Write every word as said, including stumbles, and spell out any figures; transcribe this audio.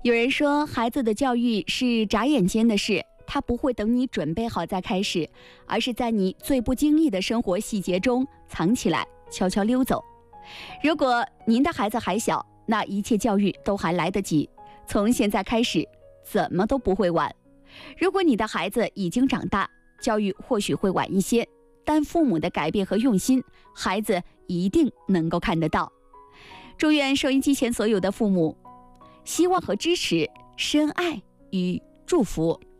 有人说，孩子的教育是眨眼间的事，他不会等你准备好再开始，而是在你最不经意的生活细节中藏起来，悄悄溜走。如果您的孩子还小，那一切教育都还来得及，从现在开始，怎么都不会晚。如果你的孩子已经长大，教育或许会晚一些，但父母的改变和用心，孩子一定能够看得到。祝愿收音机前所有的父母，希望和支持，深爱与祝福。